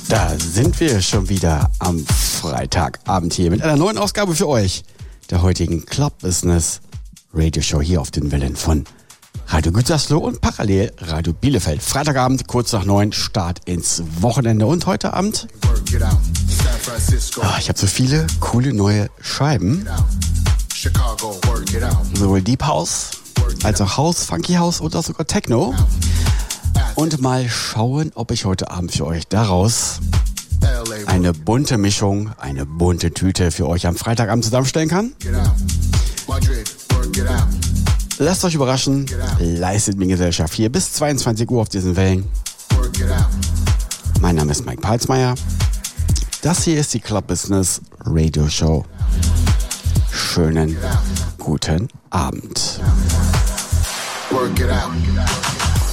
Da sind wir schon wieder am Freitagabend hier mit einer neuen Ausgabe für euch der heutigen Club Business Radio Show hier auf den Wellen von Radio Gütersloh und parallel Radio Bielefeld. Freitagabend, kurz nach 9, Start ins Wochenende. Und heute Abend, ich habe so viele coole neue Scheiben. Sowohl Deep House als auch House, Funky House oder sogar Techno. Und mal schauen, ob ich heute Abend für euch daraus eine bunte Mischung, eine bunte Tüte für euch am Freitagabend zusammenstellen kann. Lasst euch überraschen, leistet mir Gesellschaft hier bis 22 Uhr auf diesen Wellen. Mein Name ist Mike Palsmeier. Das hier ist die Club Business Radio Show. Schönen guten Abend. Work it out.